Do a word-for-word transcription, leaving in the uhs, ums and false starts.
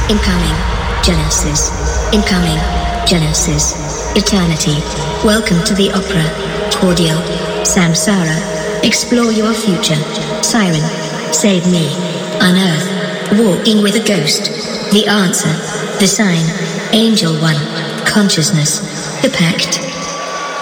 Incoming. Genesis. Incoming. Genesis. Eternity. Welcome to the opera. Cordial. Samsara. Explore your future. Siren. Save me. Unearth. Walking with a ghost. The answer. The sign. Angel one. Consciousness. The pact.